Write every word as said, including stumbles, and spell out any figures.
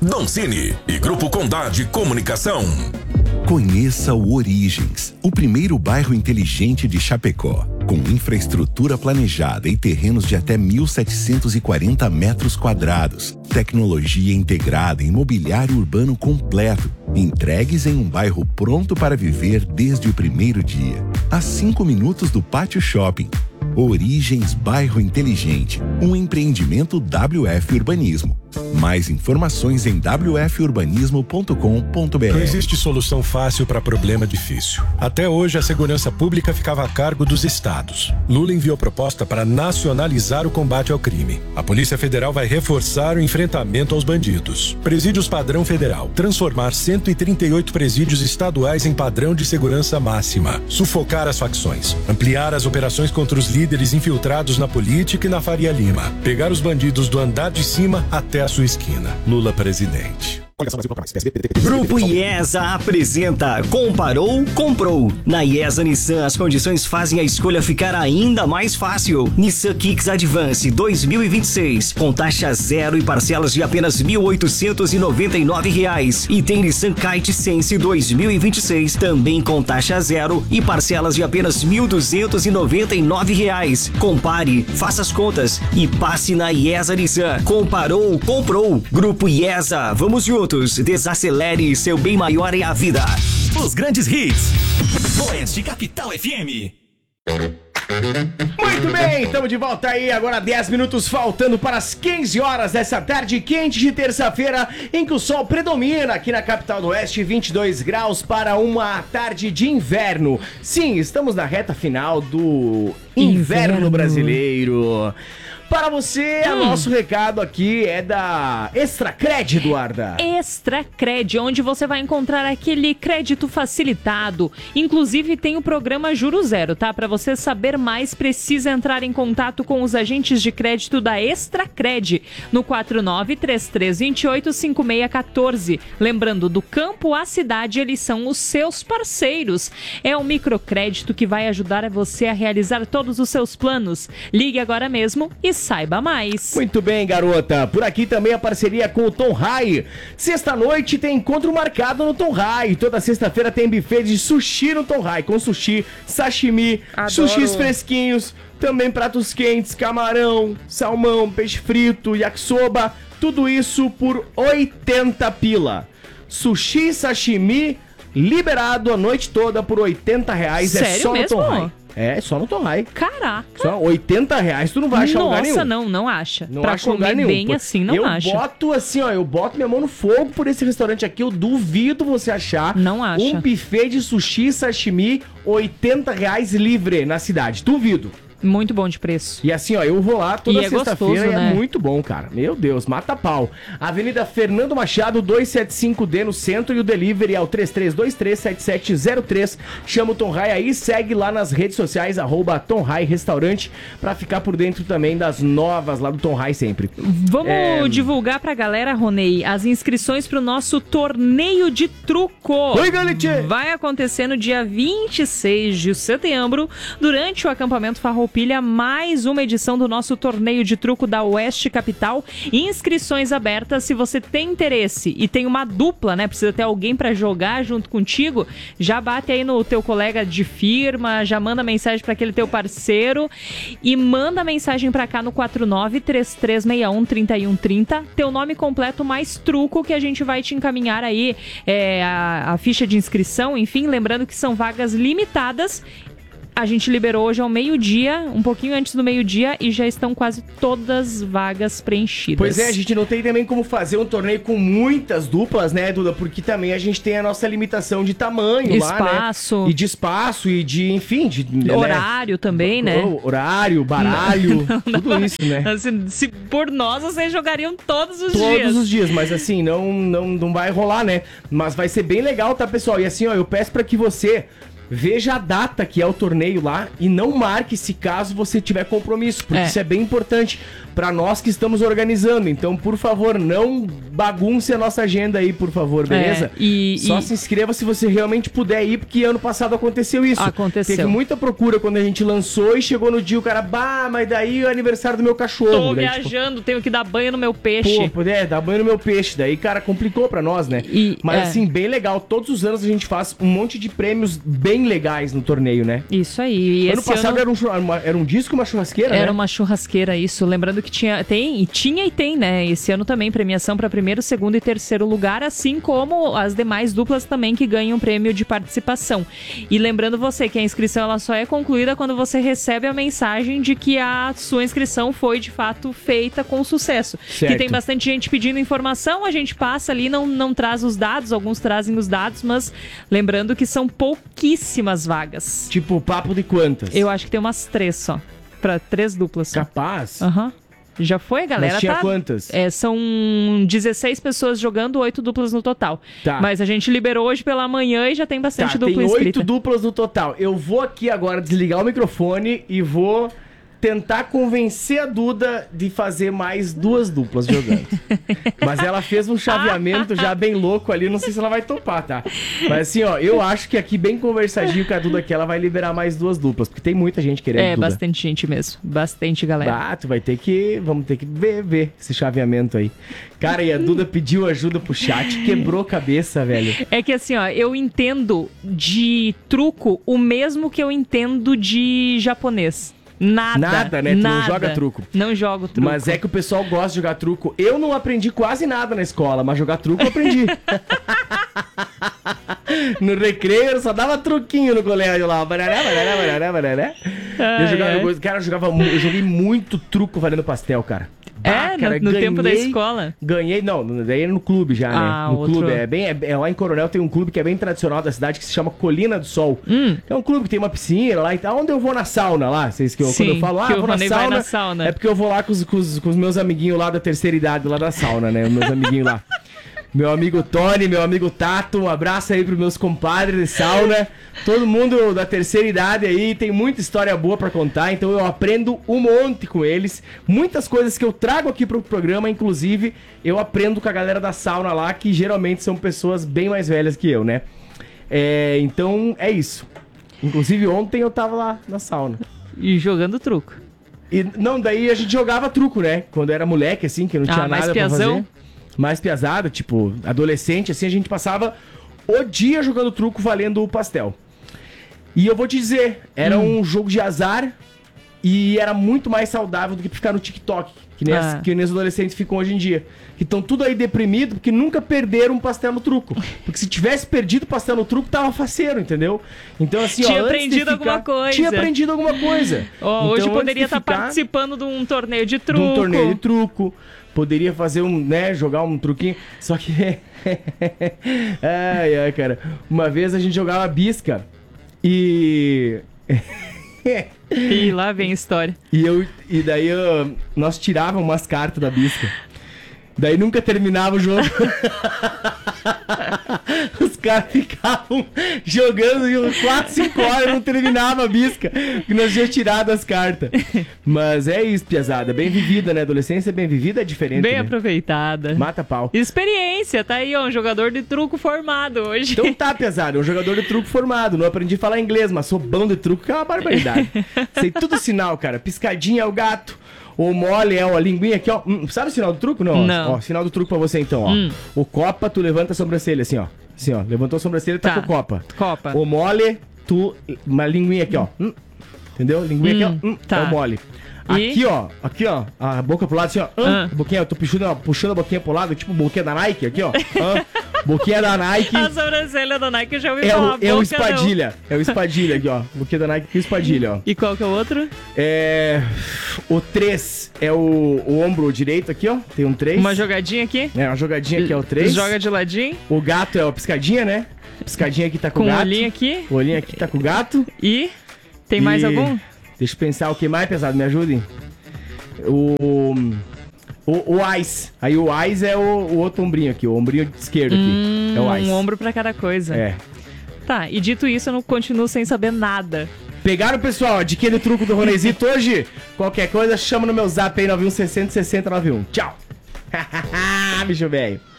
Doncini e Grupo Condade Comunicação. Conheça o Origens, o primeiro bairro inteligente de Chapecó, com infraestrutura planejada e terrenos de até mil setecentos e quarenta metros quadrados, tecnologia integrada e mobiliário urbano completo, entregues em um bairro pronto para viver desde o primeiro dia, a cinco minutos do Pátio Shopping. Origens Bairro Inteligente, um empreendimento W F Urbanismo. Mais informações em w f urbanismo ponto com ponto b r. Não existe solução fácil para problema difícil. Até hoje, a segurança pública ficava a cargo dos estados. Lula enviou proposta para nacionalizar o combate ao crime. A Polícia Federal vai reforçar o enfrentamento aos bandidos. Presídios padrão federal. Transformar cento e trinta e oito presídios estaduais em padrão de segurança máxima. Sufocar as facções. Ampliar as operações contra os líderes infiltrados na política e na Faria Lima. Pegar os bandidos do andar de cima até a sua esquina. Lula presidente. Grupo IESA apresenta Comparou, Comprou. Na IESA Nissan, as condições fazem a escolha ficar ainda mais fácil. Nissan Kicks Advance dois mil e vinte e seis, com taxa zero e parcelas de apenas mil oitocentos e noventa e nove reais. E tem Nissan Kite Sense dois mil e vinte e seis, também com taxa zero e parcelas de apenas mil duzentos e noventa e nove reais. Compare, faça as contas e passe na IESA Nissan. Comparou, Comprou. Grupo IESA, vamos juntos. Desacelere, seu bem maior é a vida. Os grandes hits. Oeste Capital F M. Muito bem, estamos de volta aí, agora dez minutos faltando para as quinze horas dessa tarde quente de terça-feira, em que o sol predomina aqui na capital do Oeste, vinte e dois graus para uma tarde de inverno. Sim, estamos na reta final do inverno, inverno. brasileiro. Para você, hum. o nosso recado aqui é da Extracred, Eduarda. Extracred, onde você vai encontrar aquele crédito facilitado. Inclusive tem o programa Juro Zero, tá? Para você saber mais, precisa entrar em contato com os agentes de crédito da Extracred no quatro nove três três dois oito cinco seis um quatro. Lembrando, do campo à cidade, eles são os seus parceiros. É um microcrédito que vai ajudar você a realizar todos os seus planos. Ligue agora mesmo e saiba mais. Muito bem, garota. Por aqui também a parceria com o Tom High. Sexta-noite tem encontro marcado no Tom High. Toda sexta-feira tem buffet de sushi no Tom High, com sushi, sashimi, Adoro. sushis fresquinhos, também pratos quentes, camarão, salmão, peixe frito, yakisoba, tudo isso por oitenta pila. Sushi, sashimi, liberado a noite toda por oitenta reais. Sério é só mesmo? no Tom High. É, só no Tom High. Caraca. Só oitenta reais, tu não vai achar Nossa, lugar nenhum. Nossa, não, não acha. Não pra acha comer lugar nenhum. bem assim, não eu acha. Eu boto assim, ó, eu boto minha mão no fogo por esse restaurante aqui, eu duvido você achar. Não acha. Um buffet de sushi, sashimi, oitenta reais livre na cidade, duvido. Muito bom de preço. E assim, ó, eu vou lá toda é sexta-feira e né? é muito bom, cara. Meu Deus, mata pau. Avenida Fernando Machado, duzentos e setenta e cinco D no centro, e o delivery é o três três dois três sete sete zero três. Chama o Tom High aí, segue lá nas redes sociais, arroba Tom High Restaurante, pra ficar por dentro também das novas lá do Tom High sempre. Vamos é... divulgar pra galera, Ronei, as inscrições pro nosso torneio de truco. Oi, Galite! Vai acontecer no dia vinte e seis de setembro, durante o acampamento Farroupilha, mais uma edição do nosso torneio de truco da Oeste Capital. Inscrições abertas. Se você tem interesse e tem uma dupla, né, precisa ter alguém pra jogar junto contigo, já bate aí no teu colega de firma, já manda mensagem pra aquele teu parceiro e manda mensagem pra cá no quatro nove três três seis um três um três zero, teu nome completo mais truco, que a gente vai te encaminhar aí é, a, a ficha de inscrição. Enfim, lembrando que são vagas limitadas. A gente liberou hoje ao meio-dia, um pouquinho antes do meio-dia, e já estão quase todas vagas preenchidas. Pois é, a gente não tem também como fazer um torneio com muitas duplas, né, Duda? Porque também a gente tem a nossa limitação de tamanho espaço. lá, né? Espaço. E de espaço, e de, enfim... De, horário, né? Também, né? Horário, baralho, não, não, tudo não. Isso, né? Assim, se por nós, vocês jogariam todos os todos dias. Todos os dias, mas assim, não, não, não vai rolar, né? Mas vai ser bem legal, tá, pessoal? E assim, ó, eu peço pra que você... veja a data que é o torneio lá e não marque se caso você tiver compromisso, porque é. isso é bem importante. pra nós que estamos organizando. Então, por favor, não bagunce a nossa agenda aí, por favor, beleza? É, e, Só e... se inscreva se você realmente puder ir, porque ano passado aconteceu isso. Aconteceu. Teve muita procura quando a gente lançou e chegou no dia o cara, bah, mas daí é o aniversário do meu cachorro. Tô daí, viajando, tipo, tenho que dar banho no meu peixe. Pô, é, dar banho no meu peixe. Daí, cara, complicou pra nós, né? E, mas é. assim, bem legal. Todos os anos a gente faz um monte de prêmios bem legais no torneio, né? Isso aí. E ano esse passado ano... era, um, churra- uma- era um disco e uma churrasqueira, Era né? uma churrasqueira, isso. Lembrando que tinha, tem, e tinha e tem, né? Esse ano também premiação para primeiro, segundo e terceiro lugar, assim como as demais duplas também que ganham prêmio de participação. E lembrando você que a inscrição ela só é concluída quando você recebe a mensagem de que a sua inscrição foi de fato feita com sucesso. Certo. Que tem bastante gente pedindo informação, a gente passa ali, não, não traz os dados, alguns trazem os dados, mas lembrando que são pouquíssimas vagas. Tipo, papo de quantas? Eu acho que tem umas três só. Pra três duplas só. Capaz? Aham. Já foi, galera. Mas tinha tá... quantas? É, são dezesseis pessoas jogando, oito duplas no total. Tá. Mas a gente liberou hoje pela manhã e já tem bastante Tá, dupla tem inscrita. oito duplas no total. Eu vou aqui agora desligar o microfone e vou tentar convencer a Duda de fazer mais duas duplas jogando. Mas ela fez um chaveamento já bem louco ali, não sei se ela vai topar, tá? Mas assim, ó, eu acho que aqui bem conversadinho com a Duda aqui, ela vai liberar mais duas duplas, porque tem muita gente querendo, É, Duda. bastante gente mesmo. Bastante galera. Ah, tu vai ter que, vamos ter que ver, ver esse chaveamento aí. Cara, e a Duda pediu ajuda pro chat, quebrou cabeça, velho. É que assim, ó, eu entendo de truco o mesmo que eu entendo de japonês. Nada. Nada, né? Tu não nada. joga truco. Não jogo truco. Mas é que o pessoal gosta de jogar truco. Eu não aprendi quase nada na escola, mas jogar truco eu aprendi. No recreio eu só dava truquinho no colégio lá. Barará, barará, barará, barará. Ai, Eu jogava, ai. eu- cara, eu jogava mu- eu joguei muito truco valendo pastel, cara. É, Bah, cara, no, no tempo da ganhei- escola. Ganhei, não, no- daí era no clube já, Ah, né? No outro. clube, é bem, é, é lá em Coronel tem um clube que é bem tradicional da cidade que se chama Colina do Sol. Hum. É um clube que tem uma piscina lá e tal. Onde eu vou na sauna lá? Vocês que eu, Sim, quando eu falo, ah, que eu o vou na Rony vai sauna, na sauna. é porque eu vou lá com os, com os, com os meus amiguinhos lá da terceira idade, lá da sauna, né? Os meus amiguinhos lá. Meu amigo Tony, meu amigo Tato, um abraço aí pros meus compadres de sauna. Todo mundo da terceira idade aí, tem muita história boa pra contar, então eu aprendo um monte com eles. Muitas coisas que eu trago aqui pro programa, inclusive, eu aprendo com a galera da sauna lá, que geralmente são pessoas bem mais velhas que eu, né? É, então, é isso. Inclusive, ontem eu tava lá na sauna. E jogando truco. E, não, daí a gente jogava truco, né? Quando era moleque, assim, que não tinha Ah, mais nada pra piazão? fazer. Mais piazada, tipo, adolescente, assim, a gente passava o dia jogando truco valendo o pastel. E eu vou te dizer, era Hum. um jogo de azar e era muito mais saudável do que ficar no TikTok, que nem, as, Ah. que nem os adolescentes ficam hoje em dia. Que estão tudo aí deprimido porque nunca perderam um pastel no truco. Porque se tivesse perdido o pastel no truco, tava faceiro, entendeu? Então, assim, Tinha ó, antes de aprendido ficar- alguma coisa. Tinha aprendido alguma coisa. Ó, Então, hoje antes poderia de estar ficar- participando de um torneio de de truco. um torneio de truco. Poderia fazer um, né, jogar um truquinho. Só que. Ai, ai, cara. Uma vez a gente jogava bisca e. E lá vem a história. E, eu, e daí eu- nós tirávamos umas cartas da bisca. Daí nunca terminava o jogo. Os caras ficavam jogando quatro, cinco horas e não terminava a bisca. Que nós tínhamos tirado as cartas. Mas é isso, piazada. Bem vivida, né? Adolescência bem vivida é diferente. Bem né? aproveitada. Mata pau. Experiência, tá aí, ó, um jogador de truco formado hoje. Então tá, pesado, é um jogador de truco formado. Não aprendi a falar inglês, mas sou bom de truco, que é uma barbaridade. Sei tudo sinal, cara. Piscadinha é o gato. O mole é ó, a linguinha aqui, ó. Hum, sabe o sinal do truco? Não. Não. Ó, sinal do truco pra você então, ó. Hum. O copa, tu levanta a sobrancelha assim, ó. Assim, ó. Levantou a sobrancelha, tá, Tá. com o copa. Copa. O mole, tu. Uma linguinha aqui, ó. Hum. Entendeu? Linguinha Hum, aqui, ó. Hum, tá. É o mole. E? Aqui, ó. Aqui, ó. A boca pro lado, assim, ó. Hum, Ah. Boquinha, eu tô puxando, ó, puxando a boquinha pro lado, tipo boquinha da Nike, aqui, ó. Hum. Boquinha da Nike. A sobrancelha da Nike eu já ouvi É falar. o, é o boca espadilha. É o espadilha aqui, ó. Boquinha da Nike com espadilha, ó. não. E qual que é o outro? É. O três é o, o ombro direito aqui, ó. Tem um três. Uma jogadinha aqui. É, uma jogadinha aqui é o três. Joga de ladinho. O gato é a piscadinha, né? Piscadinha aqui tá com, Com o o gato. olhinho aqui. O olhinho aqui tá com o gato. E tem mais E- algum? Deixa eu pensar o que mais, pesado, me ajudem. O. O, o Ice. Aí o Ice é o, o outro ombrinho aqui, o ombrinho esquerdo aqui. É o Ice. Um ombro pra cada coisa. É. Tá, e dito isso, eu não continuo sem saber nada. Pegaram, pessoal, adquire o truco do Ronezito hoje. Qualquer coisa, chama no meu zap aí, nove um sessenta, sessenta noventa e um. Tchau. Bicho velho.